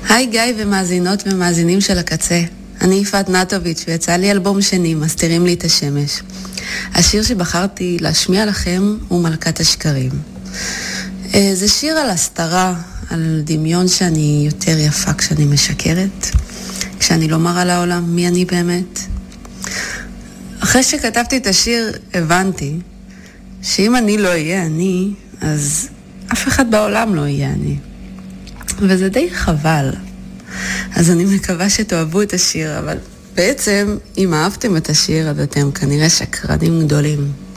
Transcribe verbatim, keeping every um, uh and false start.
היי גיא ומאזינות ומאזינים של הקצה. אני יפעת נטוביץ' ויצא לי אלבום שני, מסתירים לי את השמש. השיר שבחרתי להשמיע לכם הוא מלכת השקרים. זה שיר על הסתרה, על דמיון שאני יותר יפה כשאני משקרת, כשאני לא מראה לעולם מי אני באמת. אחרי שכתבתי את השיר הבנתי שאם אני לא אהיה אני, אז אף אחד בעולם לא יהיה אני. וזה די חבל. אז אני מקווה שתאהבו את השיר, אבל בעצם אם אהבתם את השיר אז אתם כנראה שקרנים גדולים.